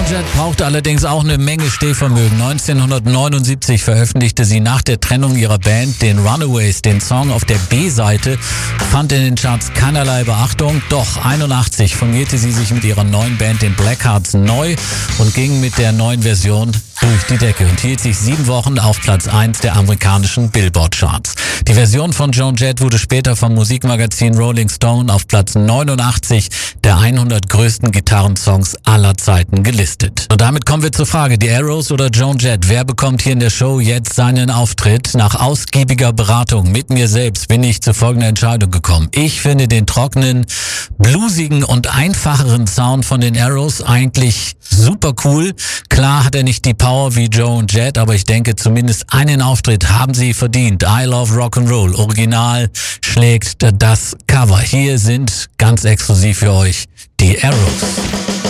Jett brauchte allerdings auch eine Menge Stehvermögen. 1979 veröffentlichte sie nach der Trennung ihrer Band den Runaways. Den Song auf der B-Seite fand in den Charts keinerlei Beachtung. Doch 81 formierte sie sich mit ihrer neuen Band, den Blackhearts, neu und ging mit der neuen Version durch die Decke und hielt sich 7 Wochen auf Platz 1 der amerikanischen Billboard-Charts. Die Version von Joan Jett wurde später vom Musikmagazin Rolling Stone auf Platz 89 der 100 größten Gitarrensongs aller Zeiten gelistet. Und damit kommen wir zur Frage, die Arrows oder Joan Jett? Wer bekommt hier in der Show jetzt seinen Auftritt? Nach ausgiebiger Beratung mit mir selbst bin ich zu folgender Entscheidung gekommen. Ich finde den trockenen, bluesigen und einfacheren Sound von den Arrows eigentlich super cool. Klar hat er nicht die Power wie Joan Jett, aber ich denke, zumindest einen Auftritt haben sie verdient. I Love Rock'n'Roll Original schlägt das Cover. Hier sind ganz exklusiv für euch die Arrows.